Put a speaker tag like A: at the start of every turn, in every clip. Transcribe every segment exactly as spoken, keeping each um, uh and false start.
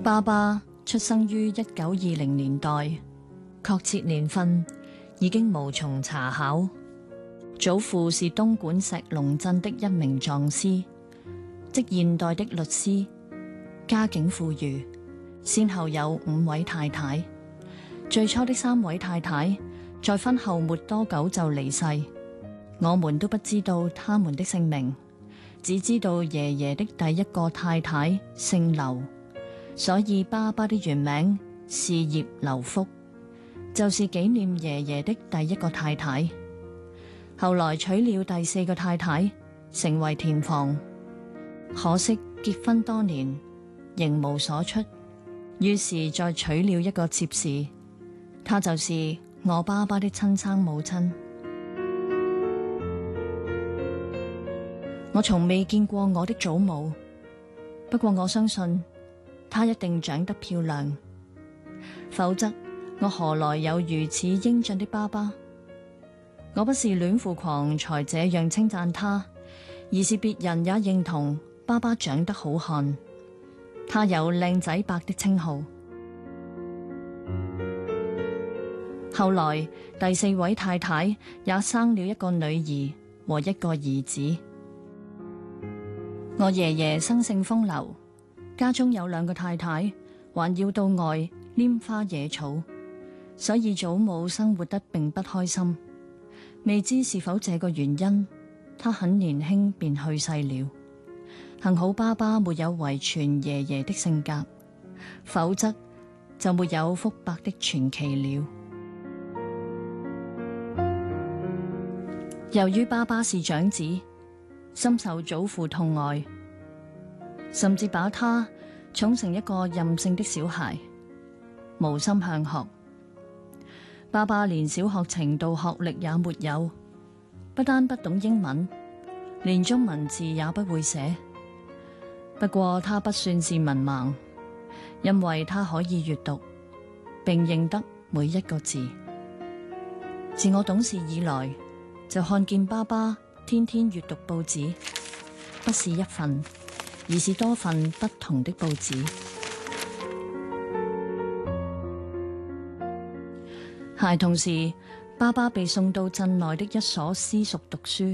A: 爸爸出生於一九二零年代，確切年份已經無從查考。祖父是東莞石龍鎮的一名狀師，即現代的律師，家境富裕，先後有五位太太。最初的三位太太在婚後沒多久就離世，我們都不知道他們的姓名，只知道爺爺的第一個太太姓劉，所以爸爸的原名是葉劉福，就是紀念爺爺的第一個太太。後來娶了第四個太太，成為田房，可惜結婚多年仍無所出，於是再娶了一個妾侍，她就是我爸爸的親生母親。我從未見過我的祖母，不過我相信她一定長得漂亮，否則我何來有如此英俊的爸爸？我不是戀父狂才這樣稱讚她，而是別人也認同爸爸長得好看，他有靚仔伯的稱號。後來第四位太太也生了一個女兒和一個兒子。我爺爺生性風流，家中有兩個太太，還要到外拈花惹草，所以祖母生活得並不開心。未知是否這個原因，她很年輕便去世了。幸好爸爸沒有遺傳爺爺的性格，否則就沒有福伯的傳奇了。由於爸爸是長子，深受祖父痛愛，甚至把他寵成一個任性的小孩，無心向學。爸爸連小學程度學歷也沒有，不單不懂英文，連中文字也不會寫。不過他不算是文盲，因為他可以閱讀，並認得每一個字。自我懂事以來，就看見爸爸天天閱讀報紙，不是一份，而是多份不同的報紙。孩童時，爸爸被送到鎮內的一所私塾讀書。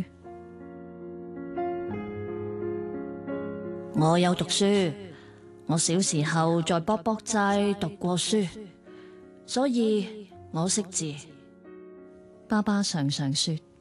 A: 我有讀書，我小時候在卜卜齋讀過書，所以我識字。爸爸常常說。